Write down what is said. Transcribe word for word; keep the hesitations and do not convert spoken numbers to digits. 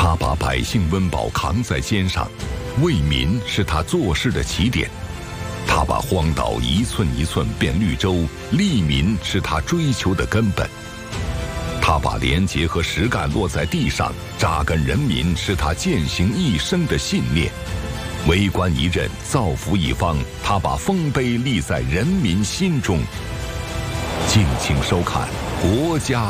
他把百姓温饱扛在肩上，为民是他做事的起点。他把荒岛一寸一寸变绿洲，利民是他追求的根本。他把廉洁和实干落在地上，扎根人民是他践行一生的信念。为官一任，造福一方，他把丰碑立在人民心中。敬请收看《国家